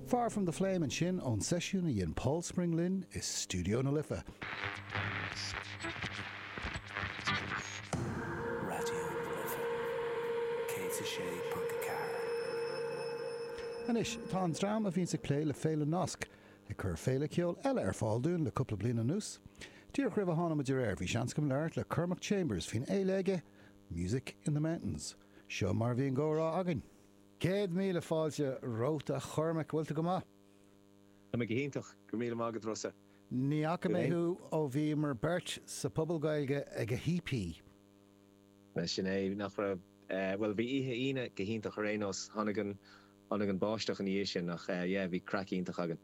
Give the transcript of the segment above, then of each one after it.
Far from the flame and sin on session in Paul Springlin is Studio na Lifa. Anish, tá an drama vín sa clé le féile nasc, le chur féile ceol eile fáilún le cúpla bliana nús. Díoch ribh hána maidir bhí seanscom leart le Cormac Chambers fin éileige Music in the Mountains. Seo mar bhíon górá agin. 100,000 fáilte róta Cormac bhfuilta go maith. Tá mé gihíntaach go míle mágad rosa. Ní acha méthú ó bhí mar beirt sa pobl gailge ag a hippie. Sin é nach well bhí ihe ine gihíntaach rénos hanagan báisteach an dhé sin nach bhí crackíntaach agan.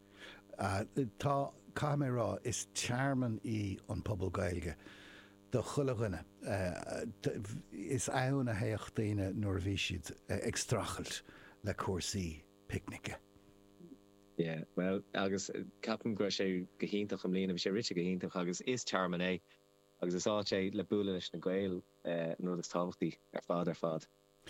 Tá camera is charman í an pobl gailge. De chulaghine is ann a héocht daine nuair bhí siad ag strachelt le cuasaí picnice. Yeah, well, agus capan go sé gihíntaach am líana bhí sé rite gihíntaach agus is charman é agus is áit sé le búla leis na gail nuair is tábhachtaí ar fad.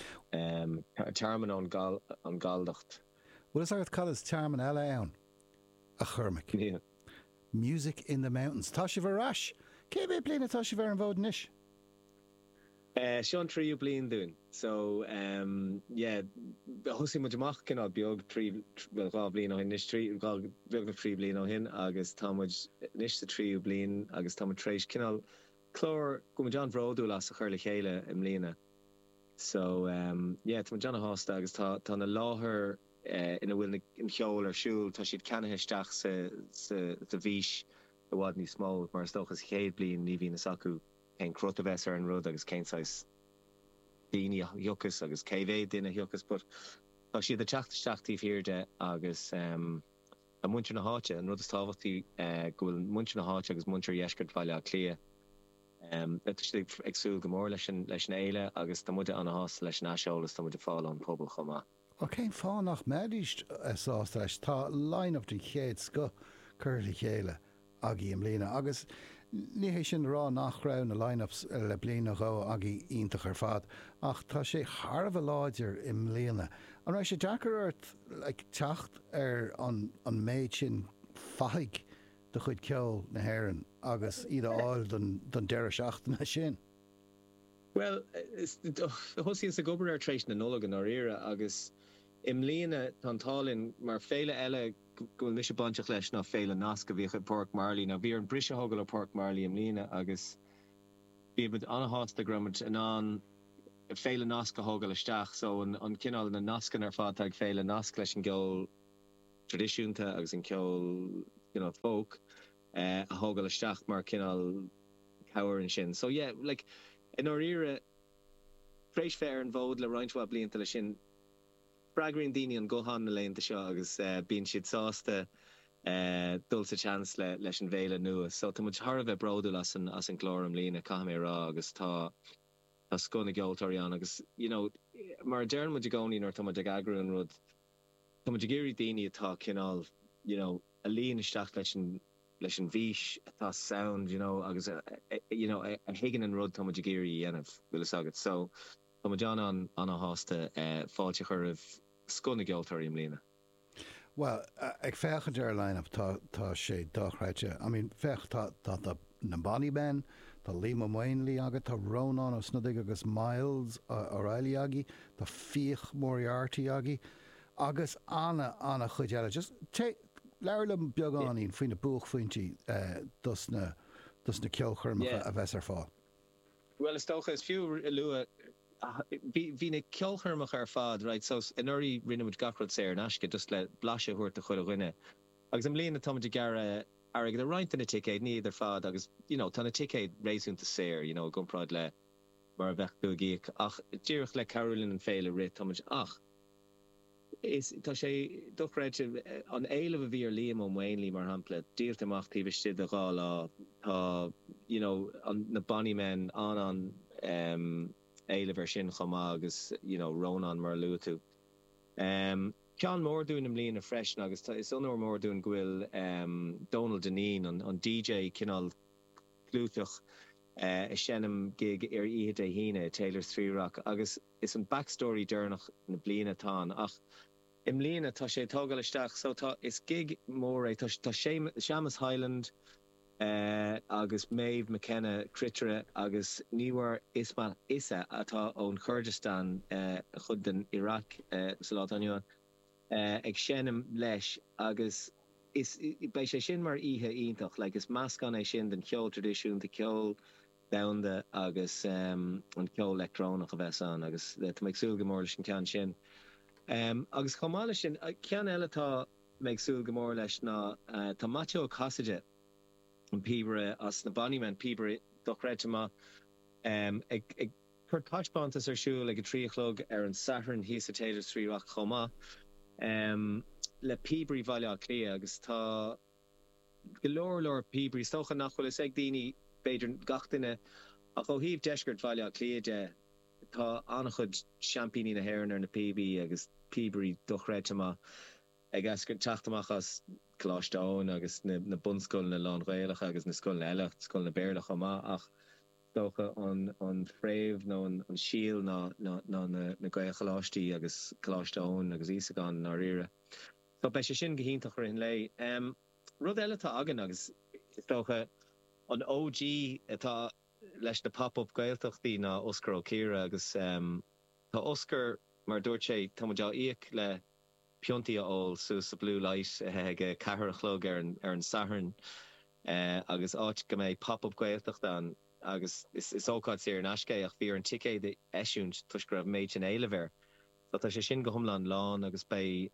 Charman an galdacht. Well, is agad calas charman eile ann a Cormac. Yeah. Music in the Mountains. Tá si bhar rais. Cé bheith bliana tá si bhar an bhód niis? Sean tríú blian dún. So, yeah, hosí muid amach cinál beag gá blian ó hin niis beag na trí blian ó hin agus tá muid niis sa tríú blian agus tá muid tréis cinál clór go muid an bhródú las a chur le chéile im líana. So, yeah, tá muid an a hásta agus tá na láthair ina bhfuil in cheol ar siúil tá siad cenaisteach sa bhís a bhád ní smó mar stochas chéad blian ní bhí na sacu cén crota bheits ar an rud agus cén sais daoine thiocas agus céhhéad duine thiocas but tá siad a teachtaí fiirde agus a muintir na háte an rud is tábhachtaí go bhfuil muintir na háte agus muintir dheisceart bhaile a clia si ag súil go mór leis an éile agus tá muide an hás leis an eisiolalas tá muide fáil an pobl chumá. Ó cén fánach méadist sásta leis tá line-up de chéad sco chuirla chéile agé im líana agus ní sin rá nach raibh na line-ups le bliana rá agé ionintach ar fad ach tá sé tharbh láidir im líana. An raibh sé deacart le teacht ar an méid sin faigh de chuid ceol na hÉireann agus iad áil don deire seachtainna sin. Well, hosí is a gobar ar tréis na nulagan ar ire agus im líana tantálinn mar féile eile gofuil mis banteach leis ná féile nasca bhí chuid Páirc Marley na bhí an brise thugil ar Páirc Marley im líana agus bhí bud an hásta gramid an féile nasca thugil isteach so an cinál na nascan ar fád ag féile nasc leis an ceol tradiisiúnta agus an ceol folk a thugil isteach mar cinál cabhair an sin. So yeah, like in our ire freis fair an bhód le roinntwa blianta le sin Bragrin daoine an gohan na léanta seo agus bíonn siad sásta dulsa chance leis an bhéile nua. So tá muid thar bheith bródú as an glóram lína caimé rá agus tá scona geoltarí an agus mar dearn muid gcóí nar tá muid ag agrú an rud tá muid géirí daoine atá cinál a líon isteach leis an bhís atá sound agus a higan an rud tá muid géirí dhéanamh bhuilas agat. So tá muid an a hásta fáilte chur scona geoltarí im lína. Well, ag fechan ar line-up tá sé dochreite. I mean, fech tá na Bonnie Ben, tá Lima Moinley agat, tá Ronan O'Snodig agus Miles O'Reilly agi, tá Fích Moriarty agi, agus anna chuid eile. Just leirlam beagáín faoin na buach faointí dus na ceolchurmacha a bheits ar fá. Well, is tócha is fiú lua hí na ceolchurmach ar fad, right? So in orí rinne muid gacrod sé ar nasce just le blase huirt a chuir a rinne. Agus am líana táid gar ag the roint in a ticéid ní idir fad agus tá na ticéid réisiúnta séir gomráid le mar a bheith bugaíoch ach díirech le Carolyn an féile rit táid ach tá sé dochreid an éileh a bhí ar Liam O'Wainley mar hampla díirt amach tíbiste a gá lá tá na Bonnie Men an éileh ar sin chomá agus Ronan mar luú. Cean mór dún am líon a freisin agus is anóir mór dún gohfuil Donald Deneen an DJ cinál glúteach is sinnam gig ar iad a híine Taylor's Three Rock agus is an backstory dúnach na bliana tá ach Imlína tá sé tógalisteach so tá is gig mór tá Seamus Highland agus Maeve McKenna Critere agus níhar Ismail Issa atá ón Kurdistan chud den Iraq Salatanion ag sénim leis agus is bei sé sin mar ihe ítach like is mascan é sin den ceol tradiisiún de ceol damda agus an ceol electrónach a bheits an agus meagsúil go mór leis an cean sin agus chomáile sin cean eile tá meagsúil go mór leis ná tá Matteo Casaide an Pibre as na Bonnyman Pibre dochreitema ag chur touchbantas siúil ag a tríochlog an Saturn hí sa téidir tríach chomá le Pibre bhaile clia agus tá golóir Pibre stocha nachhfuil is ag daoine beidir gach duine ach ó híomh deisgurt bhaile clia tá annachchud champíní na hhéir na PB agus Pibre dochreitema ag asgur teachtamach as Cláisteáin agus na bunscoil na Lán Gaelach agus na scoil eile scoil na Béirlach amá ach dócha an fréimh nó an síl ná na Gaelchaláistí agus Cláisteáin agus Ísagáin ná rire. So bei sé sin gohíntaach ar in lei. Rud eile tá agan agus is dócha an OG atá leis na pop-up Gaeltachtaí ná Oscar O'Keira agus tá Oscar mar dúirt sé tá íoc le Pionti all sus a blue light ag cahar chlog ar an Saturn agus áit go méid pop-up Gaeltacht an agus is ócáid sé an ascé ach bhí an ticé de eisiúnt tuis go raibh méid an éile bhir. So tá sé sin go thomlan lán agus bei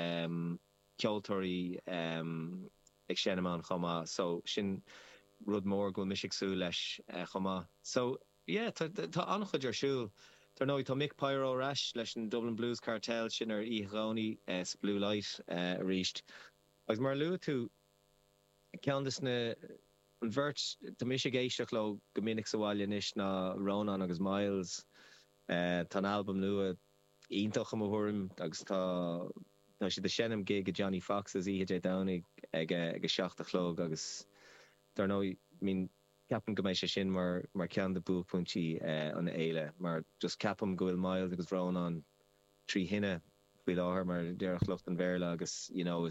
ceoltóirí ag séanamán chomá so sin rud mór go misicsú leis chomá. So yeah, tá annachchuid ar siúil. Tar nó tá Mick Pyro ras leis an Dublin Blues cartel sin ar íghráí Blue Light ríist. Agus mar luú tú ceantas na an bhirt tá mis géisteach le go minic sa bhaile inis ná Ronan agus Miles tá an albumm nua iontoch am thurim agus tá si de senim gig a Johnny Fox as ihe Downey ag a seachtalóg agus tar nó mín Capam go mééis sé sin mar cean de búpuntí an éile mar just capam gohfuil Miles agus Ronan trí hinne bhfuil láthair mar dearach lucht an bhéirla agus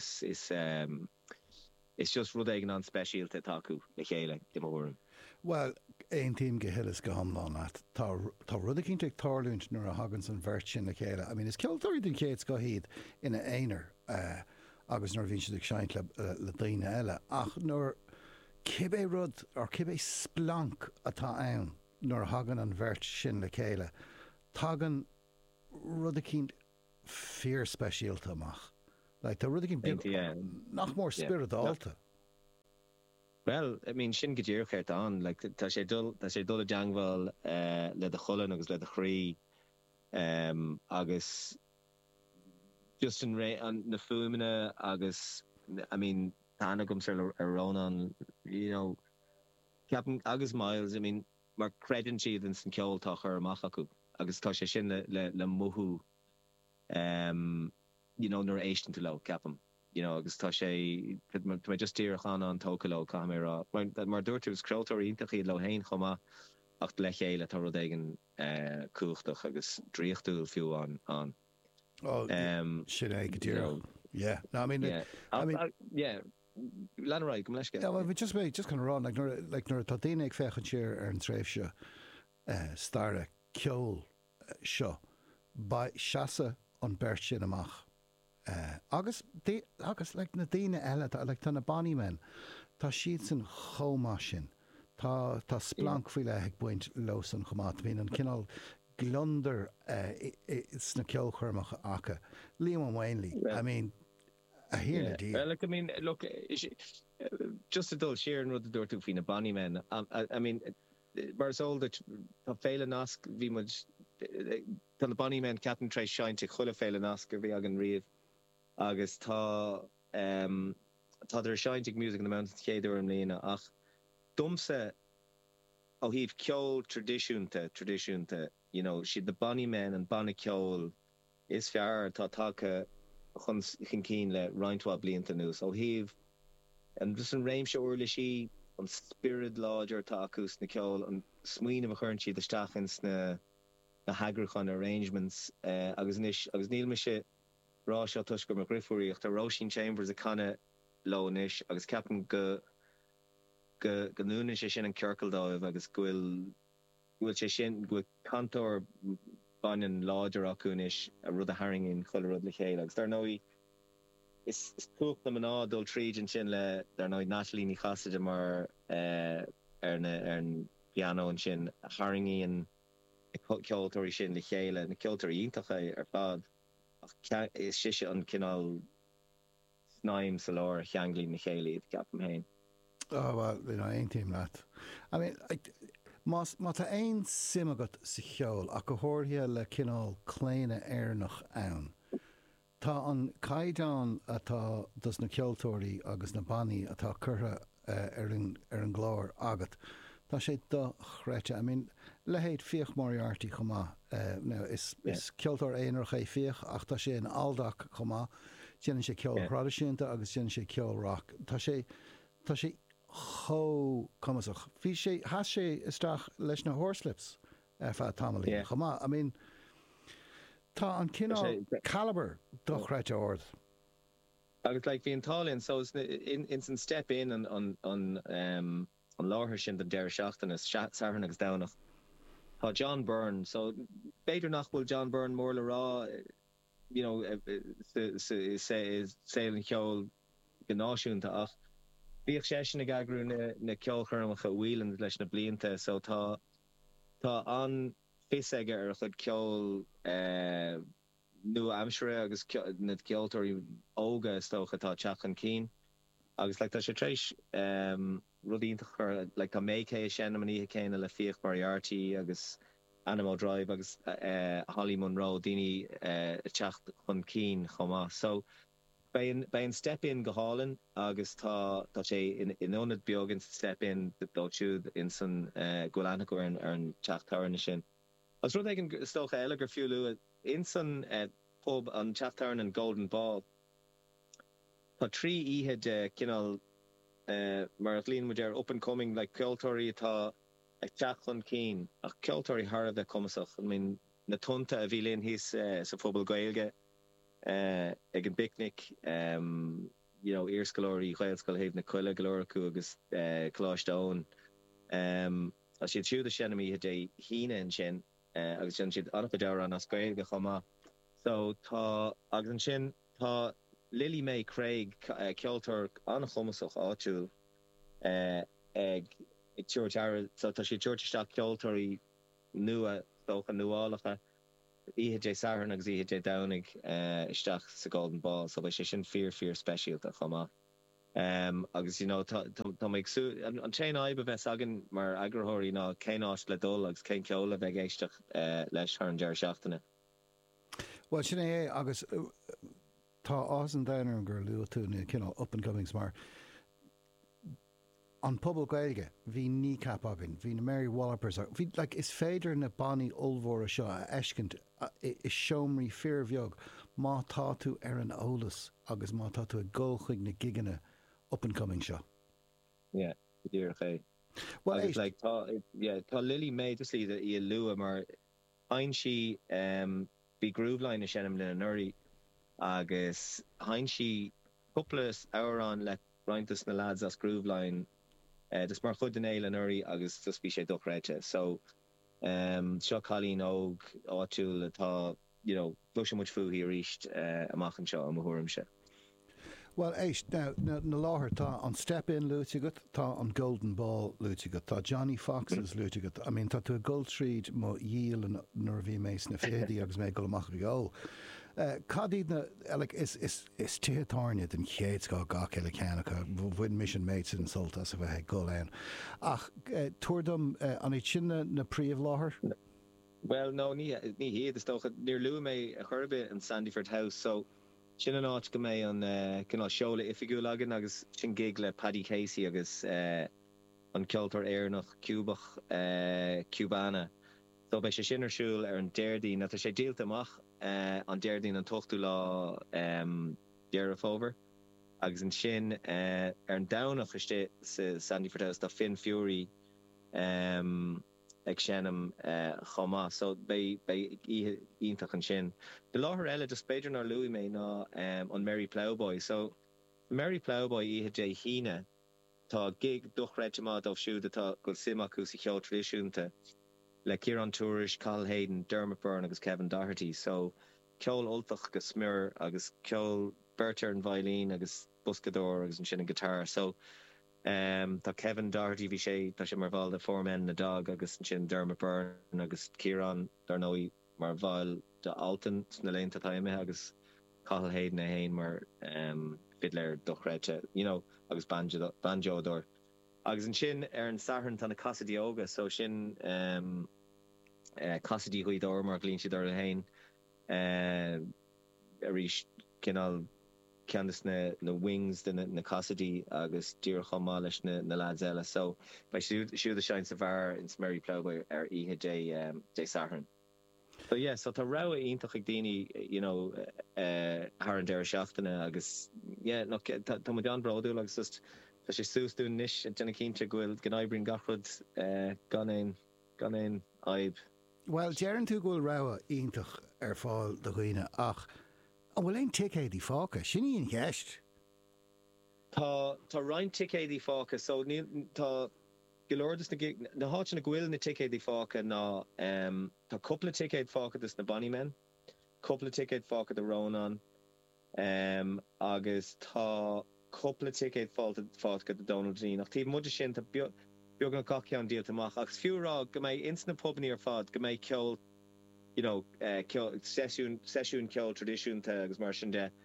is just rud éigen an speisialta taú le chéile de mórm. Well, ein tíim go hilas go hamláán at tá rud a cinnte ag tarlúint nuair a hagann an bhirt sin le chéile. I mean is ceoltóirí den chéad go hiad ina éonar agus nuair bhíonn siad ag seint le daoine eile ach nuair cibé rud or cibé splank atá ann nuair hagan an bhirt sin le chéile. Tágan rud a cinn fear speisialta amach. Like tá rud a cinn nach mór spirit alta. Well, I mean sin gedéir chéirt an, like tá sé dul a deanghil le a cholan agus le a chrí agus just an na fumine agus I mean Anagum sir Ronan, you know, Captain agus Miles, I mean, mar credin siad in san ceol tachar machaku agus tá sé sin le mohu you know, nor éistin to lo capam. You know, agus tá sé me just tíach an tócaló camera. Mar dúirtús creatóir intachí lo hain chomá ach le chéile tá rud éigen cúchtach agus dríochtúil fiú an. Oh, sin é go dtír. Yeah. No, I mean, yeah. Lanrai, come let's get. Yeah, well, we just kind of run like nor tadine ag fechan siar ar an tréimh seo starre ceol seo ba seasa an beirt sin amach. Agus like na daine eile like tá na Bonnymen tá siad san chomá sin tá splank fuile ag buint los an chomá bhín an cinál glunder sna ceol chuirmach acha Liam Wainley. I mean well, like, I mean, look, just a dull share and rud door to fina Bonnymen. I mean, Barzol that fail nask vi much the Bonnymen Captain try shine to chulle fail nask vi agan riv agus tá der shine music in the mountains chéidir an léna ach dumse ó híh ceol tradiisiúnta you know si the Bonnymen and Bonny ceol is fear tá take chun cín le reinintá blianta nús ó híh an dus an réim se orla si an spirit lodger takus na ceol an smuoine a churn siad isteachchans na hagrachan arrangements agus níl me se rá seo tuisgur mar grifúíocht a Roisin Chambers a canna lónis agus ceapan go núna sé sin an ceircaldáibh agus bhfuil sé sin go cantor banan láidir acunis a rud a haringin chuil rud le chéile agus dar nóí is tuach na maná dul tríd an sin le dar nóid Natalie ní chaide mar ar an piano an sin a haringí an ceoltóirí sin le chéile na ceoltóirí iontacha ar fad ach is siise an cinál snáim sa láir cheanglí na chéile ceapam hain. Oh, well, ein team leat. I mean, má tá ein sim agat sa cheol ach go háirthe le cinál cléine airnach ann. Tá an caiideán atá dus na ceoltóirí agus na bannaí atá curtha ar an gláir agat. Tá sé do chreite. I mean, lehéad fioch Moriarty chumá. Is ceoltóir éonach é fioch ach tá sé an aldach chumá. Déanann sé ceol Protestanta agus déanann sé ceol rock. Tá sé cho cumasach. Has sé isteach leis na hórslips fa tamalaí. Chumá, I mean, tá an cinál caliber do chreite ord. Agus like bhí Antálainn, so in san step in an láthir sin den deir seachtain is saran agus dánach. Tá John Byrne, so beidir nach bhfuil John Byrne mór le rá, you know, is saoil an cheol gnáisiúnta ach. Bhíoh sé sin na gagrú na ceolchormacha bhuilann leis na blianta, so tá an fis aige ar chud ceol nua amsere agus na ceoltóirí óga stocha tá teachan cín. Agus like tá sé tréis rudínta chur like tá mécé sin am ní céine le fioch Moriarty agus Animal Drive agus Holly Monroe daoine teacht chun cín chomá. So Bain step in gohalin agus tá sé in onad beagin step in dóisiúd in san golanachar ar an teachtarna sin. As rud ag stocha eile gur fiúlú in san pub an teachtarn an Golden Ball. Tá trí ihe de cinál mar líon muidir up and coming like ceoltóirí atá ag teachlan cín ach ceoltóirí Harb de cumasach. I mean na tunta a bhí líon hís sa phobal gaeilge. Ag an picnic, you know, Earscalóirí Chailscoil héh na coile golóracu agus Cláistón. As siad siúd a sinamí dé híine an sin, agus sin siad anach deir an as gaeilge chomá. So tá agus an sin tá Lily May Craig ceoltóir an chumasach áitiúil ag tuairteara, so tá siad tuairteach ceoltóirí nua tócha nuálacha. IHJ Saran agus IHJ Downig isteach sa Golden Ball, so sé sin fear specialta chomá. Agus you know tá méid sú an chain aibe bheits agin mar agrathirí ná céináist le dul agus cén ceola bheith éisteach leis ar an deir seachtainna. Well, sin é agus tá ás an dainar gur luú tú na cinál up and comings mar an pobl gaeilge, hí ní cap agin, hí na Mary Wallopers, hí like, is féidir na bannaí olmhór a seo a eiscint is seomraí fear bheag má tá tú ar an ólas agus má tá tú a ggóchuig na giganna up and coming seo. Yeah, dír ché. Well, like tá Lily May just líad í lua mar hain si bhí grúbhlein na senim le nuirí agus hain si couplas árán le rointas na lads as grúbhlein dus mar chud den éile nuirí agus dus bhí sé dochreite. So seo chalín óg áitiúil atá, you know, blu sé muid fuí a ríist amachchan seo am thuairm se. Well, éist, na láthir tá an step in lúteagat, tá an Golden Ball lúteagat, tá Johnny Fox's lúteagat. I mean, tá tú a Gold Street má díal nuair bhí mééis na fédaí agus mé go amach go. Cadíad na is títarne den chéad gá gach eile ceannacha bhfuin mission mates in solta a bheith go léin. Ach tuairdom an é sin na príomh láthair? Well, no, ní héad is tócha níor luú mé a churbe an Sandyford House, so sin an áit go mé an cinál seola ifigú agin agus sin gig le Paddy Casey agus an ceoltóir éarnach Cúbach Cubana. So bei sé sinarsúil ar an déirdín, na tá sé díalt amach an déirdín an tochtú lá déireh over. Agus an sin ar an damhnach iste sa Sandyford House tá Finn Fury ag sinnam chomá, so bei ítach an sin. De láthir eile just beidir nar luí mé ná an Mary Plowboy. So Mary Plowboy ihe dé híine tá gig duchreid má dómh siúd atá go simachú sa cheol tradiisiúnta le Kieran Tourish, Carl Hayden, Dermot Byrne agus Kevin Doherty. So ceol oltach go smir agus ceol Berter an violin agus buscador agus an sin an guitar. So tá Kevin Doherty bhí sé tá sé mar bháil de formen na dag agus an sin Dermot Byrne agus Kieran Darnóí mar bháil de Alton na lénta taime agus Carl Hayden a hain mar fiddler duchreite, agus banjodor. Agus an sin an saharn tan na Casa Dioga, so sin Casa Di Huidor mar glín siad ar a hain a rís cinál ceandas na wings na Casa Di agus dír chomá leis na lads eile. So bei siúd a sein sa bhar in Mary Plowboy ar ihe dé saharn. So yeah, so tá rá ítach ag daoine, thar an deir seachtainna agus tá mu an braú agus just tá sé súsú níis denna cínte gohfuil gnáibrín gachfud gan éon aib. Well, dearan tú gohfuil rá ítach ar fáil do chuoine ach an bhfuil éon ticéad í fáca, sin íon gceist. Tá rein ticéad í fáca, so tá Gelordas na háit na gwil na ticéad í fáca ná tá cúpla ticéad fáca dus na Bunnymen, cúpla ticéad fáca de Ronan, agus tá cúpla ticéad fáca de Donald Dean. Ach tí muidir sin tá beag an caceán díaltamach, agus fiúrá go mbeidh insna pubní ar fad, go mbeidh ceol, sesiún ceol tradiisiúnta agus mar sin de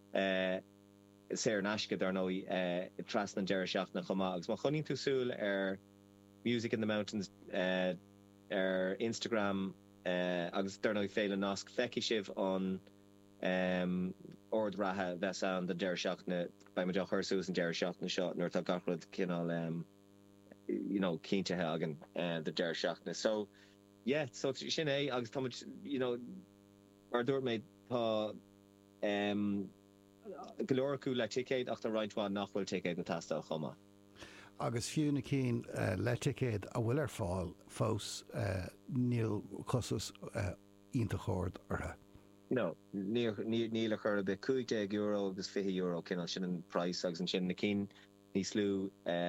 sé an asca Darnóí tras na deir seachtainna chomá, agus má chonín tú súil ar Music in the Mountains Instagram agus Darnóí féile nasc feici sibh an ord ratha bheits an de deir seachtainna ba maidir chuirsús an deir seachtainna seo nuair tá gachrad cinál cíntethe agan de deir seachtainna. So yeah, so sin é agus tá mar dúirt méid tá golóraú le ticéad ach tá roiintháin nachhfuil ticéad na tastal chomá. Agus fiú na cín le ticéad a bhfuil ar fáil fós níl cosús ítach ord ortha. No, níl a chur be €50 agus €50 cinál sin an price agus an sin na cín ní slú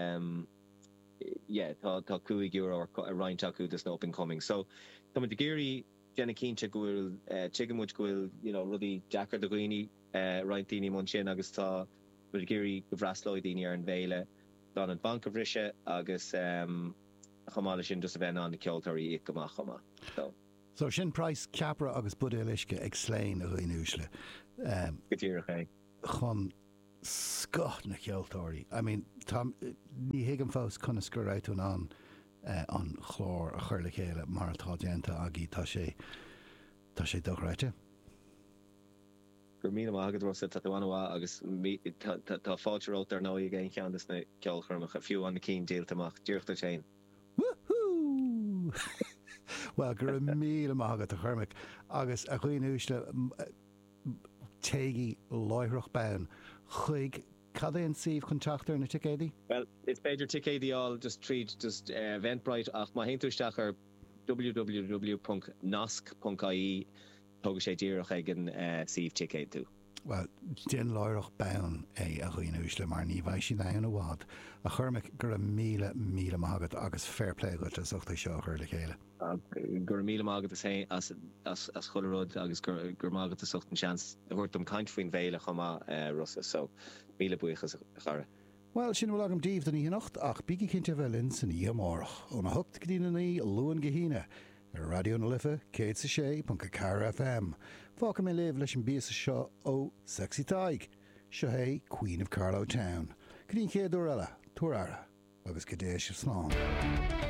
tá €50 a roiint acu dus no up and coming. So tá de géirí Jenna cínte gohfuil tigamúid gohfuil rudí Jackar do Gwini roiintíní man sin agus tá bud géirí go bhreaslóid daoine ar an bhéile don an bank bhrise agus chomála sin dus a bheith an na ceoltarí ag gomach chomá. So sin price ceapra agus bud éiliisce ag sléin a chuoin úsle. Gotíire chun scot na ceoltóirí. I mean, ní hiigem fós chuna scuráitún an chlór a chur le chéile mar atá déanta agé tá sé dochreite. Gur mí agad rosa tá bhhaá agus tá fáilteót ar nó gé cheandas na ceolchurmach a fiú an na cín déaltamach dúirta sé. Woohoo! Well, gur mí agad a churmach agus a chuoin úsle téigi loithreach ben chuig cad éon síomh chun teachtar na ticéadaí? Well, it's beidir ticéadaí all just treat just Eventbrite ach má héintúisteach ar www.nasc.ie tóga sé díreach ag an síomh ticéad tú. Well, din loirech ben é a chuoin úsle mar ní bhaid sin an bhád a churmach gur míle mágad agus fairplay go as ochta seo chuir le chéile. Gur míle mágad as choileród agus gur mágad a socht an chans a bhuiirtum caint faoin bhéile chomá Rosa, so míle buíochas a chara. Well, sin bhfuil agam díomh den íonacht ach bíigi cinnte bhelinn san íomórach ó na thucht go dtíine í luan gehíine ar radio na lifa céad sa sé panca Car FM. Fáca mé léh leis an bías seo ó Sexy Taig, seo é Queen of Carlow Town. Cín chéadú eile, tuaire agus go dééis slán.